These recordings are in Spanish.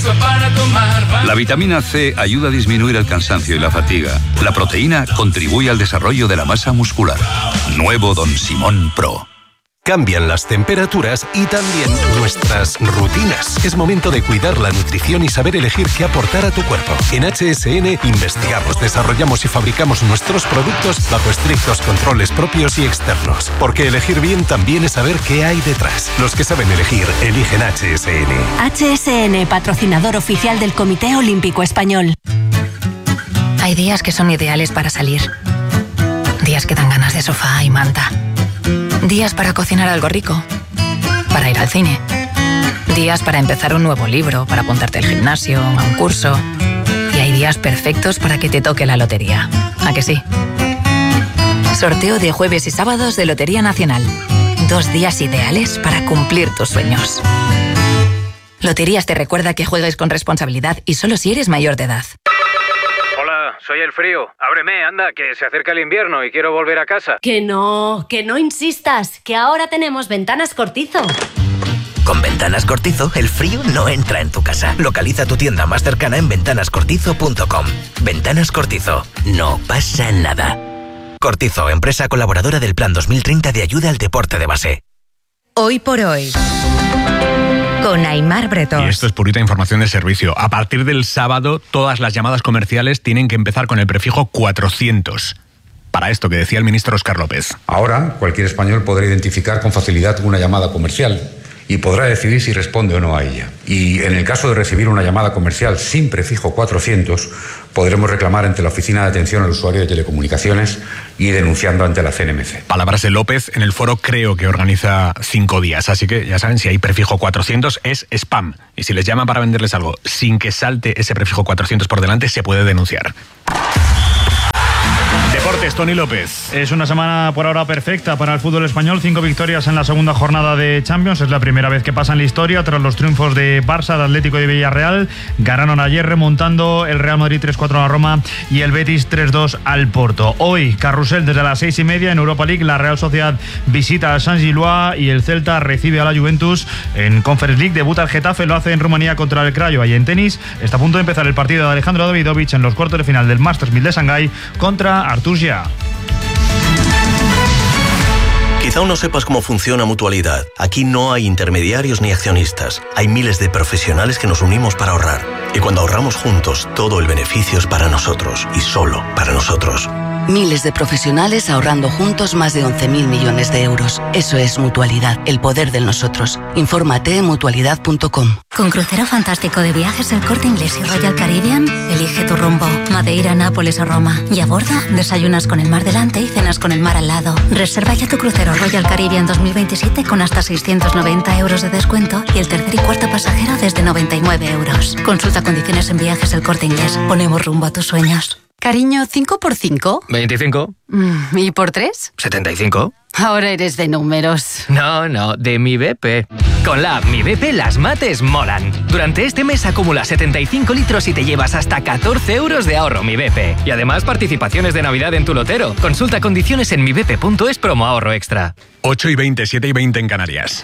La vitamina C ayuda a disminuir el cansancio y la fatiga. La proteína contribuye al desarrollo de la masa muscular. Nuevo Don Simón Pro. Cambian las temperaturas y también nuestras rutinas. Es momento de cuidar la nutrición y saber elegir qué aportar a tu cuerpo. En HSN investigamos, desarrollamos y fabricamos nuestros productos bajo estrictos controles propios y externos. Porque elegir bien también es saber qué hay detrás. Los que saben elegir, eligen HSN. HSN, patrocinador oficial del Comité Olímpico Español. Hay días que son ideales para salir. Días que dan ganas de sofá y manta. Días para cocinar algo rico, para ir al cine. Días para empezar un nuevo libro, para apuntarte al gimnasio, a un curso. Y hay días perfectos para que te toque la lotería. ¿A que sí? Sorteo de jueves y sábados de Lotería Nacional. 2 días ideales para cumplir tus sueños. Loterías te recuerda que juegues con responsabilidad y solo si eres mayor de edad. Soy el frío. Ábreme, anda, que se acerca el invierno y quiero volver a casa. Que no insistas, que ahora tenemos Ventanas Cortizo. Con Ventanas Cortizo, el frío no entra en tu casa. Localiza tu tienda más cercana en ventanascortizo.com. Ventanas Cortizo. No pasa nada. Cortizo, empresa colaboradora del Plan 2030 de ayuda al deporte de base. Hoy por hoy, con Aimar Bretón. Y esto es purita información de servicio. A partir del sábado, todas las llamadas comerciales tienen que empezar con el prefijo 400. Para esto que decía el ministro Óscar López. Ahora, cualquier español podrá identificar con facilidad una llamada comercial y podrá decidir si responde o no a ella. Y en el caso de recibir una llamada comercial sin prefijo 400, podremos reclamar ante la Oficina de Atención al Usuario de Telecomunicaciones y denunciando ante la CNMC. Palabras de López en el foro Creo, que organiza 5 días. Así que ya saben, si hay prefijo 400 es spam. Y si les llaman para venderles algo sin que salte ese prefijo 400 por delante, se puede denunciar. Deportes, Tony López. Es una semana por ahora perfecta para el fútbol español. 5 victorias en la segunda jornada de Champions. Es la primera vez que pasa en la historia tras los triunfos de Barça, de Atlético y de Villarreal. Ganaron ayer remontando el Real Madrid 3-4 a la Roma y el Betis 3-2 al Porto. Hoy, carrusel desde las 6:30 en Europa League. La Real Sociedad visita a Saint-Gilloise y el Celta recibe a la Juventus. En Conference League debuta el Getafe, lo hace en Rumanía contra el Craiova. Y en tenis está a punto de empezar el partido de Alejandro Davidovich en los cuartos de final del Masters 1000 de Shanghái contra Artur Gia. Quizá aún no sepas cómo funciona Mutualidad. Aquí no hay intermediarios ni accionistas. Hay miles de profesionales que nos unimos para ahorrar. Y cuando ahorramos juntos, todo el beneficio es para nosotros y solo para nosotros. Miles de profesionales ahorrando juntos más de 11.000 millones de euros. Eso es Mutualidad, el poder del nosotros. Infórmate en mutualidad.com. Con crucero fantástico de viajes El Corte Inglés y Royal Caribbean, elige tu rumbo. Madeira, Nápoles o Roma. Y a bordo, desayunas con el mar delante y cenas con el mar al lado. Reserva ya tu crucero Royal Caribbean 2027 con hasta 690 euros de descuento y el tercer y cuarto pasajero desde 99 euros. Consulta condiciones en Viajes El Corte Inglés. Ponemos rumbo a tus sueños. Cariño, ¿5 por 5? 25. ¿Y por 3? 75. Ahora eres de números. No, de Mi BP. Con la app Mi BP las mates molan. Durante este mes acumula 75 litros y te llevas hasta 14 euros de ahorro Mi BP. Y además participaciones de Navidad en tu lotero. Consulta condiciones en mibp.es promo ahorro extra. 8:20, 7:20 en Canarias.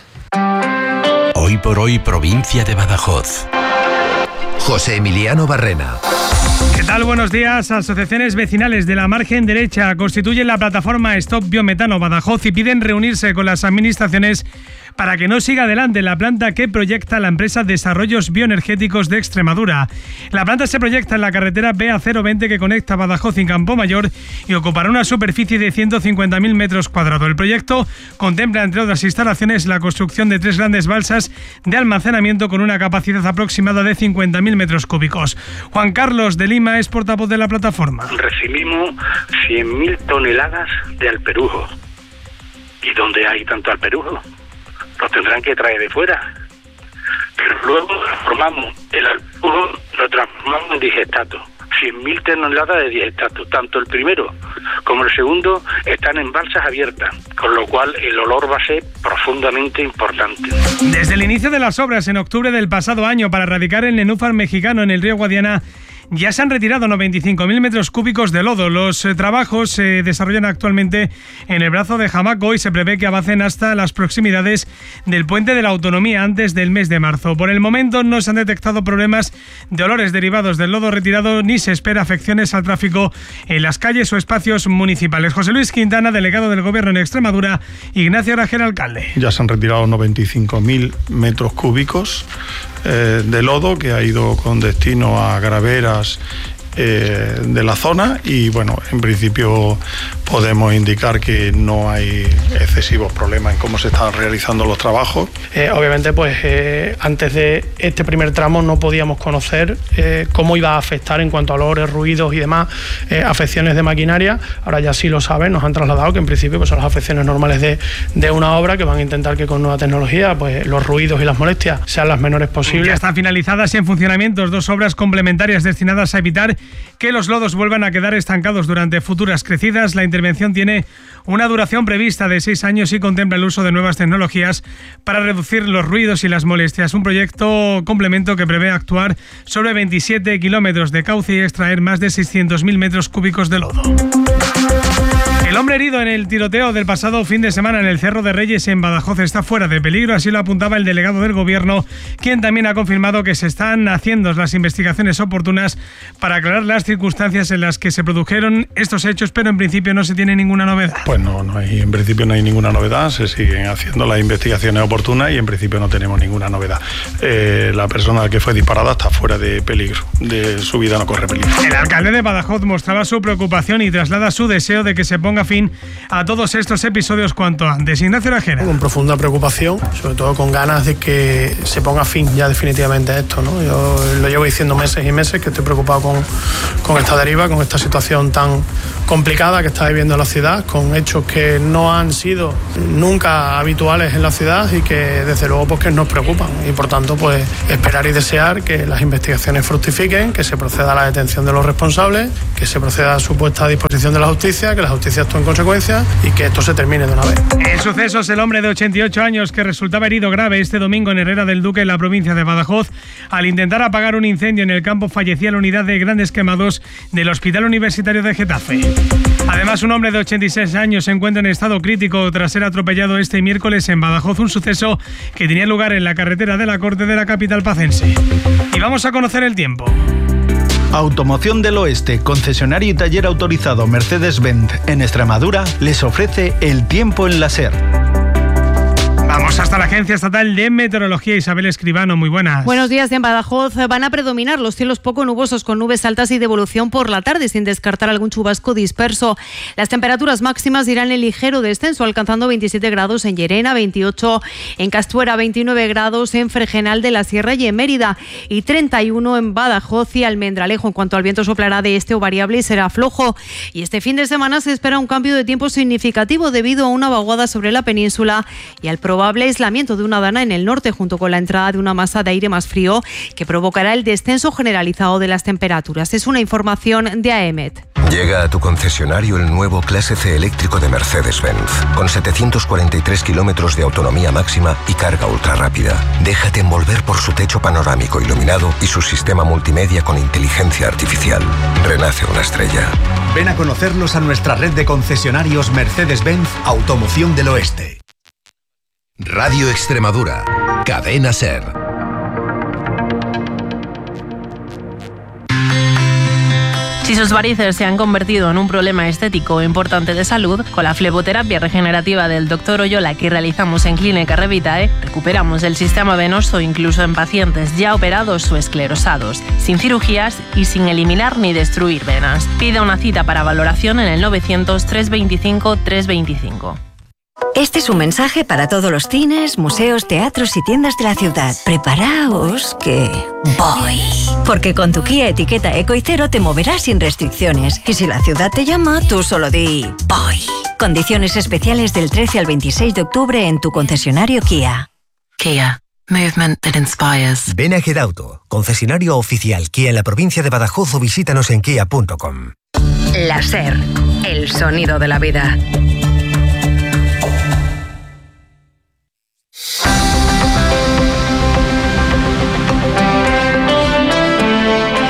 Hoy por hoy, provincia de Badajoz. José Emiliano Barrena. ¿Qué tal? Buenos días. Asociaciones vecinales de la margen derecha constituyen la plataforma Stop Biometano Badajoz y piden reunirse con las administraciones para que no siga adelante la planta que proyecta la empresa Desarrollos Bioenergéticos de Extremadura. La planta se proyecta en la carretera BA020 que conecta Badajoz y Campomayor y ocupará una superficie de 150.000 metros cuadrados. El proyecto contempla, entre otras instalaciones, la construcción de 3 grandes balsas de almacenamiento con una capacidad aproximada de 50.000 metros cúbicos. Juan Carlos de Lima es portavoz de la plataforma. Recibimos 100.000 toneladas de alperujo. ¿Y dónde hay tanto alperujo? Lo tendrán que traer de fuera. Pero luego transformamos el alperujo, lo transformamos en digestato. 100.000 toneladas de digestato. Tanto el primero como el segundo están en balsas abiertas, con lo cual el olor va a ser profundamente importante. Desde el inicio de las obras en octubre del pasado año para erradicar el nenúfar mexicano en el río Guadiana, ya se han retirado 95.000 metros cúbicos de lodo. Los trabajos se desarrollan actualmente en el brazo de Jamaco y se prevé que avancen hasta las proximidades del Puente de la Autonomía antes del mes de marzo. Por el momento no se han detectado problemas de olores derivados del lodo retirado ni se espera afecciones al tráfico en las calles o espacios municipales. José Luis Quintana, delegado del Gobierno en Extremadura, Ignacio Grajera, alcalde. Ya se han retirado 95.000 metros cúbicos de lodo que ha ido con destino a graveras de la zona y bueno, en principio podemos indicar que no hay excesivos problemas en cómo se están realizando los trabajos. Obviamente pues antes de este primer tramo no podíamos conocer cómo iba a afectar en cuanto a olores, ruidos y demás afecciones de maquinaria. Ahora ya sí lo saben, nos han trasladado que en principio pues son las afecciones normales de una obra, que van a intentar que con nueva tecnología pues los ruidos y las molestias sean las menores posibles. Ya están finalizadas y en funcionamiento 2 obras complementarias destinadas a evitar que los lodos vuelvan a quedar estancados durante futuras crecidas. La intervención tiene una duración prevista de 6 años y contempla el uso de nuevas tecnologías para reducir los ruidos y las molestias. Un proyecto complemento que prevé actuar sobre 27 kilómetros de cauce y extraer más de 600.000 metros cúbicos de lodo. El hombre herido en el tiroteo del pasado fin de semana en el Cerro de Reyes en Badajoz está fuera de peligro, así lo apuntaba el delegado del Gobierno, quien también ha confirmado que se están haciendo las investigaciones oportunas para aclarar las circunstancias en las que se produjeron estos hechos, pero en principio no se tiene ninguna novedad. Pues en principio no hay ninguna novedad, se siguen haciendo las investigaciones oportunas y en principio no tenemos ninguna novedad. La persona que fue disparada está fuera de peligro, de su vida no corre peligro. El alcalde de Badajoz mostraba su preocupación y traslada su deseo de que se ponga fin a todos estos episodios cuanto antes. Ignacio Grajera. Con profunda preocupación, sobre todo con ganas de que se ponga fin ya definitivamente a esto, ¿no? Yo lo llevo diciendo meses y meses que estoy preocupado con esta deriva, con esta situación tan complicada que está viviendo la ciudad, con hechos que no han sido nunca habituales en la ciudad y que desde luego pues que nos preocupan y por tanto pues esperar y desear que las investigaciones fructifiquen, que se proceda a la detención de los responsables, que se proceda a su puesta a disposición de la justicia, que la justicia actúe en consecuencia y que esto se termine de una vez. En sucesos, el hombre de 88 años que resultaba herido grave este domingo en Herrera del Duque, en la provincia de Badajoz, al intentar apagar un incendio en el campo, fallecía en la unidad de grandes quemados del Hospital Universitario de Getafe. Además, un hombre de 86 años se encuentra en estado crítico tras ser atropellado este miércoles en Badajoz, un suceso que tenía lugar en la carretera de la Corte de la capital pacense. Y vamos a conocer el tiempo. Automoción del Oeste, concesionario y taller autorizado Mercedes-Benz en Extremadura, les ofrece el tiempo en la SER. Vamos hasta la Agencia Estatal de Meteorología. Isabel Escribano, muy buenas. Buenos días. En Badajoz van a predominar los cielos poco nubosos con nubes altas y de evolución por la tarde, sin descartar algún chubasco disperso. Las temperaturas máximas irán en ligero descenso, alcanzando 27 grados en Llerena, 28 en Castuera, 29 grados en Fregenal de la Sierra y en Mérida, y 31 en Badajoz y Almendralejo. En cuanto al viento, soplará de este o variable y será flojo. Y este fin de semana se espera un cambio de tiempo significativo debido a una vaguada sobre la península y al probable aislamiento de una dana en el norte, junto con la entrada de una masa de aire más frío que provocará el descenso generalizado de las temperaturas. Es una información de AEMET. Llega a tu concesionario el nuevo Clase C eléctrico de Mercedes-Benz, con 743 kilómetros de autonomía máxima y carga ultra rápida. Déjate envolver por su techo panorámico iluminado y su sistema multimedia con inteligencia artificial. Renace una estrella. Ven a conocernos a nuestra red de concesionarios Mercedes-Benz Automoción del Oeste. Radio Extremadura, Cadena SER. Si sus varices se han convertido en un problema estético importante de salud, con la fleboterapia regenerativa del Dr. Oyola que realizamos en Clínica Revitae, recuperamos el sistema venoso incluso en pacientes ya operados o esclerosados, sin cirugías y sin eliminar ni destruir venas. Pide una cita para valoración en el 900 325 325. Este es un mensaje para todos los cines, museos, teatros y tiendas de la ciudad. Preparaos que voy. Porque con tu Kia etiqueta Eco y Cero te moverás sin restricciones. Y si la ciudad te llama, tú solo di voy. Condiciones especiales del 13 al 26 de octubre en tu concesionario Kia. Kia. Movement that inspires. Ven a Gedauto, concesionario oficial Kia en la provincia de Badajoz, o visítanos en kia.com. La SER, el sonido de la vida. El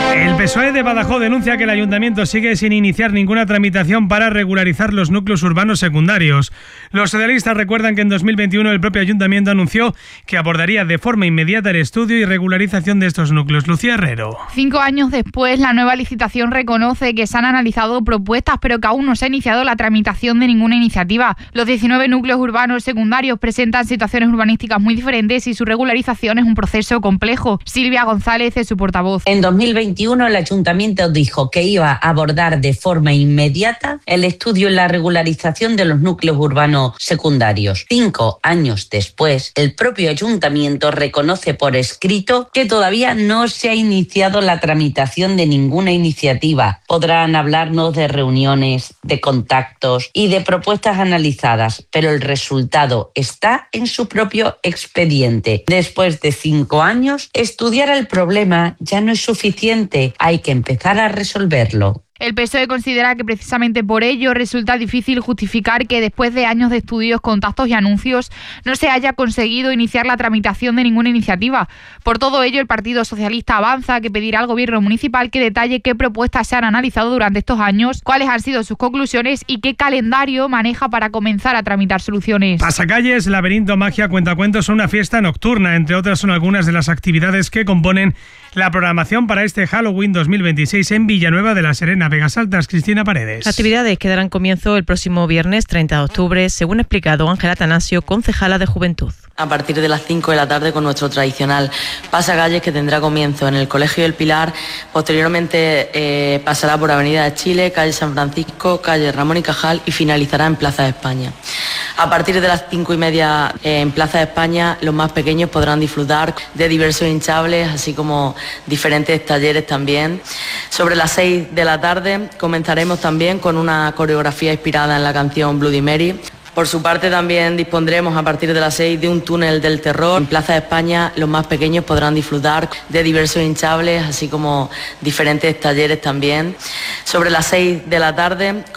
PSOE de Badajoz denuncia que el ayuntamiento sigue sin iniciar ninguna tramitación para regularizar los núcleos urbanos secundarios. Los socialistas recuerdan que en 2021 el propio ayuntamiento anunció que abordaría de forma inmediata el estudio y regularización de estos núcleos. Lucía Herrero. 5 años después, la nueva licitación reconoce que se han analizado propuestas, pero que aún no se ha iniciado la tramitación de ninguna iniciativa. Los 19 núcleos urbanos secundarios presentan situaciones urbanísticas muy diferentes y su regularización es un proceso complejo. Silvia González es su portavoz. En 2021 el ayuntamiento dijo que iba a abordar de forma inmediata el estudio y la regularización de los núcleos urbanos secundarios. 5 años después, el propio ayuntamiento reconoce por escrito que todavía no se ha iniciado la tramitación de ninguna iniciativa. Podrán hablarnos de reuniones, de contactos y de propuestas analizadas, pero el resultado está en su propio expediente. Después de 5 años, estudiar el problema ya no es suficiente. Hay que empezar a resolverlo. El PSOE considera que precisamente por ello resulta difícil justificar que después de años de estudios, contactos y anuncios no se haya conseguido iniciar la tramitación de ninguna iniciativa. Por todo ello, el Partido Socialista avanza que pedirá al Gobierno municipal que detalle qué propuestas se han analizado durante estos años, cuáles han sido sus conclusiones y qué calendario maneja para comenzar a tramitar soluciones. Pasacalles, laberinto, magia, cuentacuentos son una fiesta nocturna. Entre otras son algunas de las actividades que componen la programación para este Halloween 2026 en Villanueva de la Serena. Vegas Altas, Cristina Paredes. Las actividades que darán comienzo el próximo viernes 30 de octubre, según ha explicado Ángela Atanasio, concejala de Juventud. A partir de las 5 de la tarde con nuestro tradicional pasacalles que tendrá comienzo en el Colegio del Pilar, posteriormente pasará por Avenida de Chile, calle San Francisco, calle Ramón y Cajal y finalizará en Plaza de España. A partir de las 5:30 en Plaza de España, los más pequeños podrán disfrutar de diversos hinchables, así como diferentes talleres también. Sobre las 6 de la tarde comenzaremos también con una coreografía inspirada en la canción Bloody Mary. Por su parte también dispondremos a partir de las 6 de un túnel del terror. En Plaza de España los más pequeños podrán disfrutar de diversos hinchables, así como diferentes talleres también. Sobre las 6 de la tarde